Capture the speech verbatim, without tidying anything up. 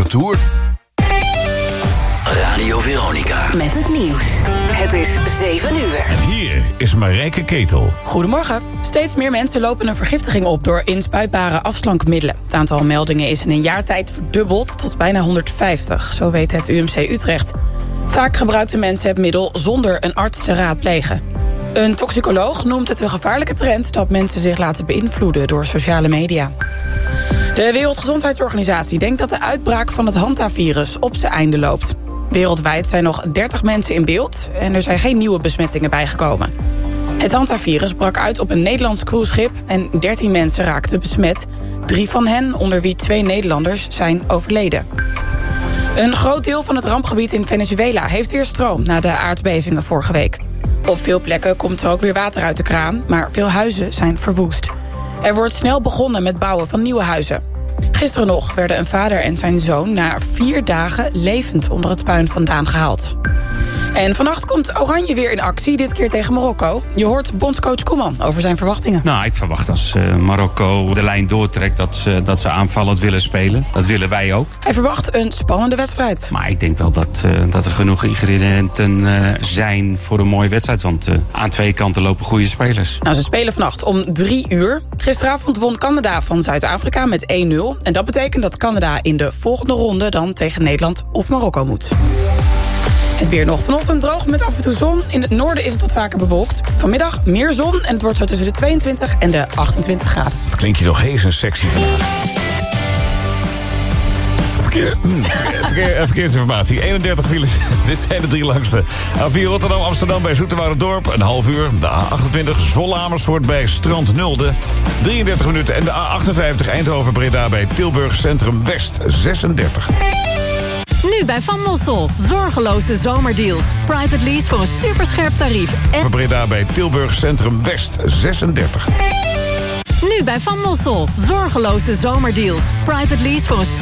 retour. Radio Veronica. Met het nieuws. Het is zeven uur. En hier is Marijke Ketel. Goedemorgen. Steeds meer mensen lopen een vergiftiging op door inspuitbare afslankmiddelen. Het aantal meldingen is in een jaar tijd verdubbeld tot bijna honderdvijftig. Zo weet het U M C Utrecht. Vaak gebruikten mensen het middel zonder een arts te raadplegen. Een toxicoloog noemt het een gevaarlijke trend dat mensen zich laten beïnvloeden door sociale media. De Wereldgezondheidsorganisatie denkt dat de uitbraak van het Hanta-virus op zijn einde loopt. Wereldwijd zijn nog dertig mensen in beeld en er zijn geen nieuwe besmettingen bijgekomen. Het Hanta-virus brak uit op een Nederlands cruiseschip en dertien mensen raakten besmet. Drie van hen, onder wie twee Nederlanders, zijn overleden. Een groot deel van het rampgebied in Venezuela heeft weer stroom na de aardbevingen vorige week. Op veel plekken komt er ook weer water uit de kraan, maar veel huizen zijn verwoest. Er wordt snel begonnen met bouwen van nieuwe huizen. Gisteren nog werden een vader en zijn zoon na vier dagen levend onder het puin vandaan gehaald. En vannacht komt Oranje weer in actie, dit keer tegen Marokko. Je hoort bondscoach Koeman over zijn verwachtingen. Nou, ik verwacht als uh, Marokko de lijn doortrekt dat ze, dat ze aanvallend willen spelen. Dat willen wij ook. Hij verwacht een spannende wedstrijd. Maar ik denk wel dat, uh, dat er genoeg ingrediënten uh, zijn voor een mooie wedstrijd. Want uh, aan twee kanten lopen goede spelers. Nou, ze spelen vannacht om drie uur. Gisteravond won Canada van Zuid-Afrika met één nul. En dat betekent dat Canada in de volgende ronde dan tegen Nederland of Marokko moet. Het weer nog vanochtend droog met af en toe zon. In het noorden is het wat vaker bewolkt. Vanmiddag meer zon en het wordt zo tussen de tweeëntwintig en de achtentwintig graden. Dat klinkt je nog hees en sexy vandaag. Verkeer, mm, verkeer, verkeersinformatie. eenendertig files. Dit zijn de drie langste. A vier Rotterdam, Amsterdam bij Zoeterwouderdorp. Een half uur. De A achtentwintig Zwolle Amersfoort bij Strand Nulde. drieëndertig minuten. En de A achtenvijftig Eindhoven Breda bij Tilburg Centrum West. zesendertig. Nu bij Van Mossel. Zorgeloze zomerdeals. Private lease voor een superscherp tarief. En Breda bij Tilburg Centrum West. zesendertig. nu bij Van Mossel. Zorgeloze zomerdeals. Private lease voor een